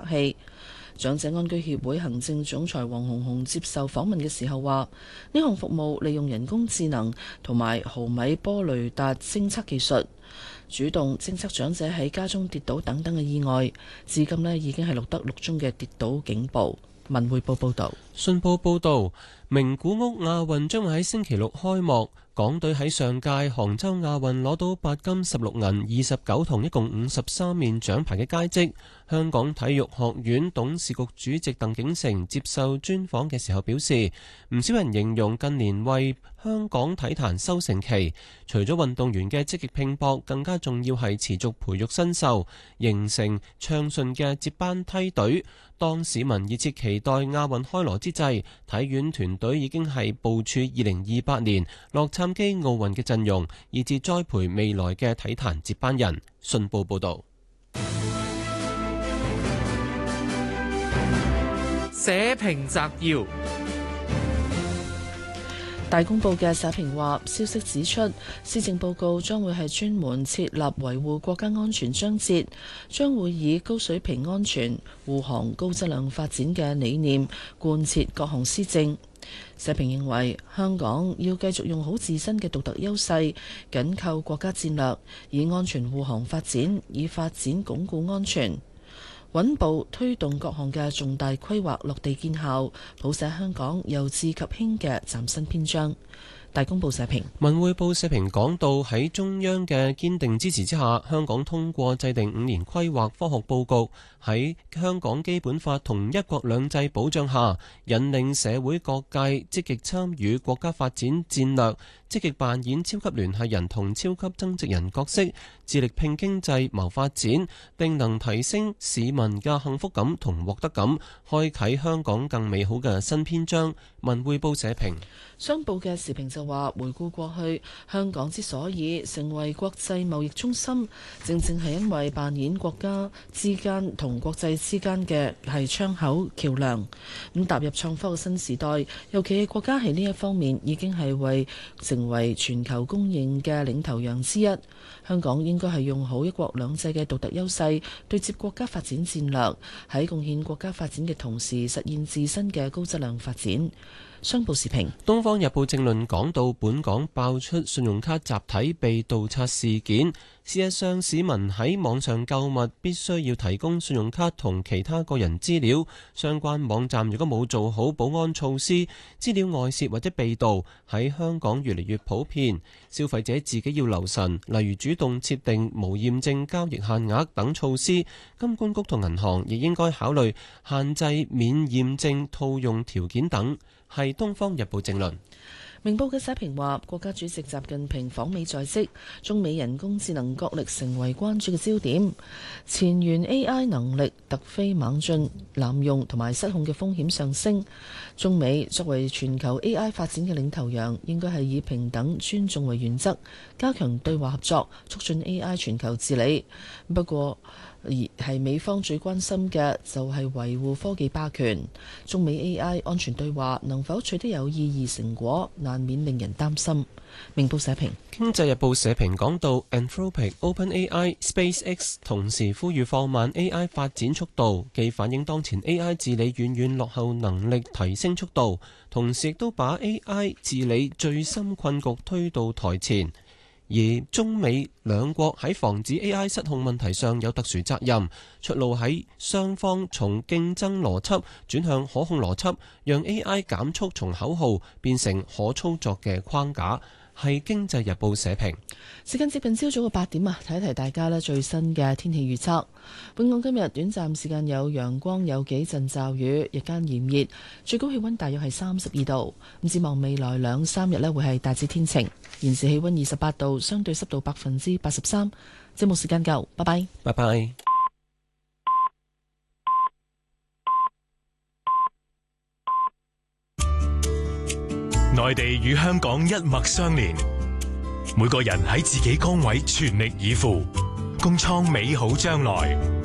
氣。長者安居協會行政總裁黃紅紅接受訪問嘅時候話：呢項服務利用人工智能同埋毫米波雷達偵測技術，主動偵測長者喺家中跌倒等等嘅意外。至今呢已經係錄得6宗嘅跌倒警報。文匯報報道。 信報報導，名古屋亞運將會喺星期六開幕。港隊喺上屆杭州亞運攞到8金16銀29銅，一共53面獎牌嘅佳績。香港體育學院董事局主席鄧景成接受專訪嘅時候表示，唔少人形容近年為香港體壇收成期，除咗運動員嘅積極拼搏，更加重要係持續培育新秀，形成暢順嘅接班梯隊。當市民熱切期待亞運開鑼之際，體院團隊已經係部署2028年洛杉磯奧運嘅陣容，以至栽培未來嘅體壇接班人。信報報導。 社評摘要。 大公報嘅社評話，消息指出，施政報告將會係專門設立維護國家安全章節，將會以高水平安全、護航、高質量發展嘅理念貫徹各項施政。社評認為，香港要繼續用好自身嘅獨特優勢，緊扣國家戰略，以安全護航發展，以發展鞏固安全，穩步推動各項嘅重大規劃落地見效，譜寫香港由治及興嘅嶄新篇章。大公報社評。 文匯報社評講到，喺中央嘅堅定支持之下，香港通過制定5年規劃科學佈局，喺香港基本法同一國兩制保障下，引領社會各界積極參與國家發展戰略，積極扮演超級聯繫人同超級增值人角色，致力拼經濟謀發展，定能提升市民嘅幸福感同獲得感，開啟香港更美好嘅新篇章。文匯報社評。 商報嘅時評就話，回顧過去，香港之所以成為國際貿易中心，正正係因為扮演國家之間同國際之間嘅係窗口橋梁。咁踏入創科嘅新時代，尤其係國家喺呢一方面已經係成為全球公認嘅領頭羊之一。香港應該係用好一國兩制嘅獨特優勢，對接國家發展戰略，喺貢獻國家發展嘅同時，實現自身嘅高質量發展。商報時評。《 東方日報》正論講到，本港爆出信用卡集體被盜刷事件。事實上，市民喺網上購物必須要提供信用卡同其他個人資料，相關網站如果冇做好保安措施，資料外泄或者被盜，喺香港越嚟越普遍。消費者自己要留神，例如主動設定無驗證交易限額等措施。金管局同銀行亦應該考慮限制免驗證套用條件等。係《東方日報》正論。 明報嘅社評話，國家主席習近平訪美在即，中美人工智能角力成為關注嘅焦點。前沿 AI 能力突飛猛進，濫用同埋失控嘅風險上升。中美作為全球 AI 發展嘅領頭羊，應該係以平等尊重為原則，加強對話合作，促進 AI 全球治理。不過，而係美方最關心嘅就係維護科技霸權，中美 AI 安全對話能否取得有意義成果，難免令人擔心。明報社評。《 經濟日報》社評講到 Anthropic、OpenAI、SpaceX 同時呼籲放慢 AI 發展速度，既反映當前 AI 治理遠遠落後能力提升速度，同時亦都把 AI 治理最深困局推到台前。而中美兩國喺防止 AI 失控問題上有特殊責任，出路喺雙方從競爭邏輯轉向可控邏輯，讓 AI 減速從口號變成可操作嘅框架。係《經濟日報》社評。 時間接近朝早嘅8點啊，提一提大家咧最新嘅天氣預測。本港今日短暫時間有陽光，有幾陣驟雨，日間炎熱，最高氣溫大約係32度。咁展望未來2-3日咧會係大致天晴。現時氣溫28度，相對濕度83%。節目時間夠，拜拜。 拜拜。 內地與香港一脈相連，每個人喺自己崗位全力以赴，共創美好將來。